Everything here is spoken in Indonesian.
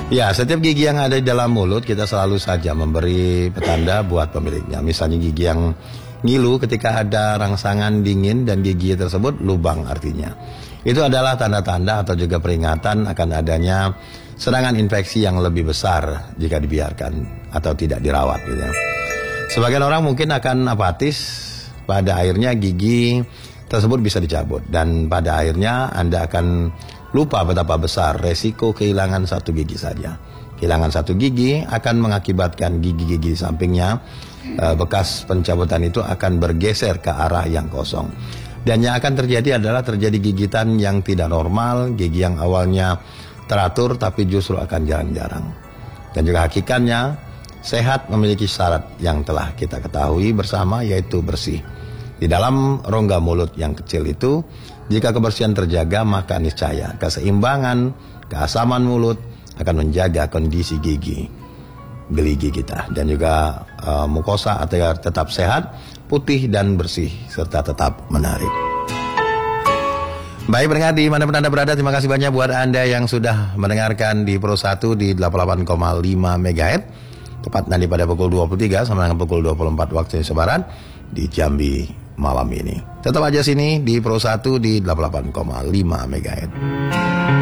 Ya, setiap gigi yang ada di dalam mulut kita selalu saja memberi petanda buat pemiliknya. Misalnya gigi yang ngilu ketika ada rangsangan dingin dan gigi tersebut lubang artinya. Itu adalah tanda-tanda atau juga peringatan akan adanya serangan infeksi yang lebih besar jika dibiarkan atau tidak dirawat gitu ya. Sebagian orang mungkin akan apatis, pada akhirnya gigi tersebut bisa dicabut dan pada akhirnya Anda akan lupa betapa besar resiko kehilangan satu gigi saja. Kehilangan satu gigi akan mengakibatkan gigi-gigi di sampingnya, bekas pencabutan itu akan bergeser ke arah yang kosong. Dan yang akan terjadi adalah terjadi gigitan yang tidak normal, gigi yang awalnya teratur tapi justru akan jarang-jarang. Dan juga hakikatnya, sehat memiliki syarat yang telah kita ketahui bersama, yaitu bersih. Di dalam rongga mulut yang kecil itu, jika kebersihan terjaga, maka niscaya keseimbangan, keasaman mulut akan menjaga kondisi gigi, geligi kita. Dan juga mukosa agar tetap sehat, putih dan bersih, serta tetap menarik. Baik pendengar dimanapun Anda berada, terima kasih banyak buat Anda yang sudah mendengarkan di Pro 1 di 88,5 MHz. Tepat nanti pada pukul 23 sama dengan pukul 24 waktu Indonesia Barat di Jambi malam ini. Tetap aja sini di Pro 1 di 88,5 MHz.